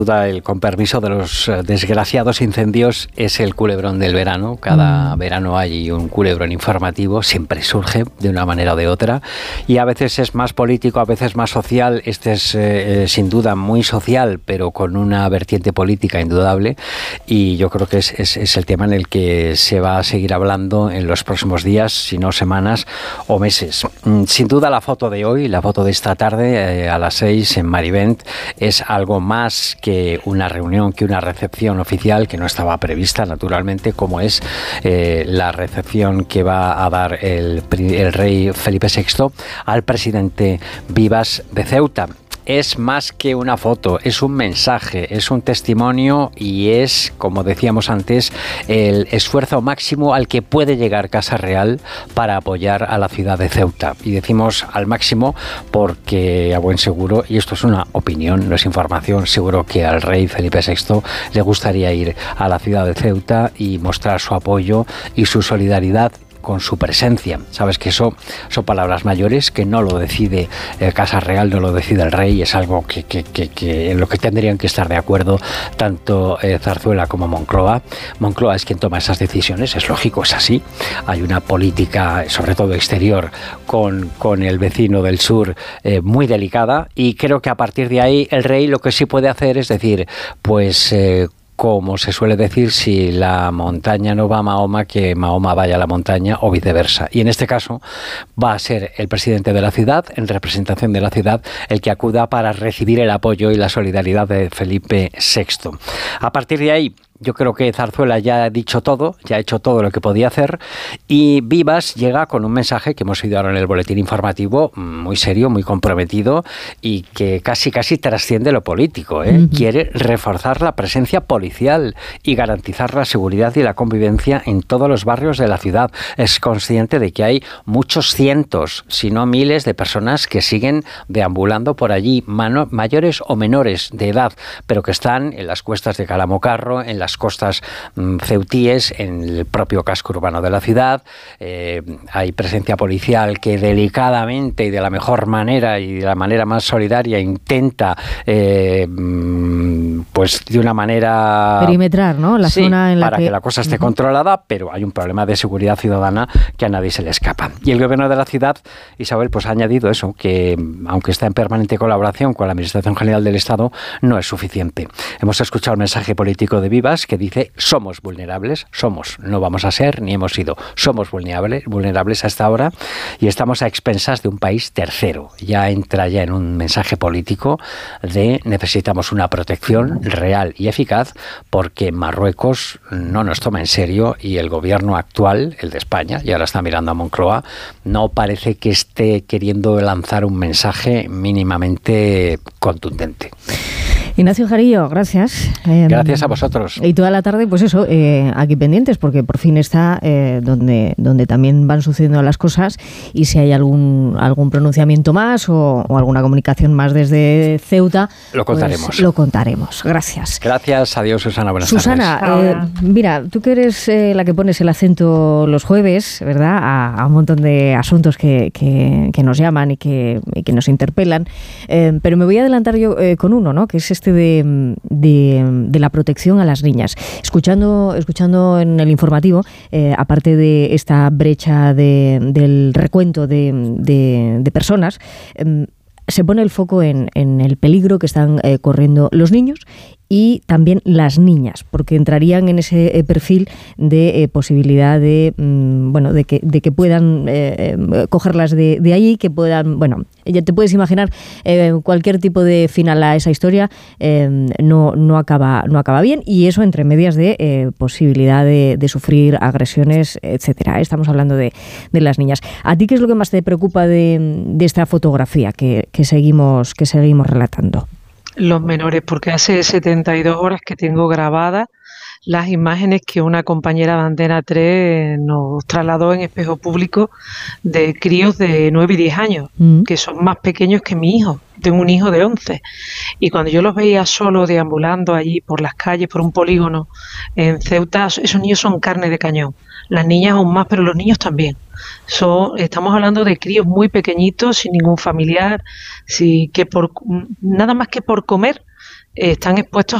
Con permiso de los desgraciados incendios, es el culebrón del verano. Cada verano hay un culebrón informativo, siempre surge de una manera o de otra, y a veces es más político, a veces más social. Este es sin duda muy social, pero con una vertiente política indudable, y yo creo que es el tema en el que se va a seguir hablando en los próximos días, si no semanas o meses. Sin duda la foto de hoy, la foto de esta tarde a las 6 en Marivent, es algo más que una reunión, que una recepción oficial que no estaba prevista, naturalmente, como es la recepción que va a dar el rey Felipe VI al presidente Vivas de Ceuta. Es más que una foto, es un mensaje, es un testimonio y es, como decíamos antes, el esfuerzo máximo al que puede llegar Casa Real para apoyar a la ciudad de Ceuta. Y decimos al máximo porque, a buen seguro, y esto es una opinión, no es información, seguro que al rey Felipe VI le gustaría ir a la ciudad de Ceuta y mostrar su apoyo y su solidaridad con su presencia. Sabes que eso son palabras mayores, que no lo decide Casa Real, no lo decide el rey, es algo que en lo que tendrían que estar de acuerdo tanto Zarzuela como Moncloa. Moncloa es quien toma esas decisiones, es lógico, es así. Hay una política, sobre todo exterior, con el vecino del sur muy delicada, y creo que a partir de ahí el rey lo que sí puede hacer es decir, pues como se suele decir, si la montaña no va a Mahoma, que Mahoma vaya a la montaña, o viceversa. Y en este caso va a ser el presidente de la ciudad, en representación de la ciudad, el que acuda para recibir el apoyo y la solidaridad de Felipe VI. A partir de ahí, yo creo que Zarzuela ya ha dicho todo, ya ha hecho todo lo que podía hacer, y Vivas llega con un mensaje que hemos oído ahora en el boletín informativo, muy serio, muy comprometido, y que casi trasciende lo político. Quiere reforzar la presencia policial y garantizar la seguridad y la convivencia en todos los barrios de la ciudad. Es consciente de que hay muchos cientos, si no miles, de personas que siguen deambulando por allí, mayores o menores de edad, pero que están en las cuestas de Calamocarro, en las costas ceutíes, en el propio casco urbano de la ciudad. Hay presencia policial que delicadamente y de la mejor manera y de la manera más solidaria intenta pues de una manera perimetrar, ¿no? La zona en la para que la cosa esté controlada, pero hay un problema de seguridad ciudadana que a nadie se le escapa. Y el gobierno de la ciudad, Isabel, pues ha añadido eso, que aunque está en permanente colaboración con la Administración General del Estado, no es suficiente. Hemos escuchado el mensaje político de Vivas, que dice: somos vulnerables, no vamos a ser ni hemos sido, somos vulnerables hasta ahora, y estamos a expensas de un país tercero. Ya entra en un mensaje político de necesitamos una protección real y eficaz, porque Marruecos no nos toma en serio, y el gobierno actual, el de España, y ahora está mirando a Moncloa, no parece que esté queriendo lanzar un mensaje mínimamente contundente. Ignacio Jarillo, gracias. Gracias a vosotros. Y toda la tarde, pues eso, aquí pendientes, porque por fin está donde también van sucediendo las cosas, y si hay algún pronunciamiento más o alguna comunicación más desde Ceuta, lo contaremos. Pues lo contaremos. Gracias. Gracias. Adiós, Susana. Buenas tardes. Susana, mira, tú que eres la que pones el acento los jueves, ¿verdad?, a un montón de asuntos que nos llaman y que nos interpelan, pero me voy a adelantar yo con uno, ¿no?, que es de la protección a las niñas. Escuchando en el informativo, aparte de esta brecha del recuento de personas, se pone el foco en el peligro que están corriendo los niños y también las niñas, porque entrarían en ese perfil de posibilidad de que puedan cogerlas de allí, que puedan, ya te puedes imaginar, cualquier tipo de final a esa historia no acaba bien, y eso entre medias de posibilidad de sufrir agresiones, etcétera. Estamos hablando de las niñas. ¿A ti qué es lo que más te preocupa de esta fotografía que seguimos relatando? Los menores, porque hace 72 horas que tengo grabadas las imágenes que una compañera de Antena 3 nos trasladó en espejo público de críos de 9 y 10 años, que son más pequeños que mi hijo. Tengo un hijo de 11, y cuando yo los veía solos deambulando allí por las calles, por un polígono en Ceuta, esos niños son carne de cañón. Las niñas aún más, pero los niños también. Estamos hablando de críos muy pequeñitos, sin ningún familiar, nada más que por comer están expuestos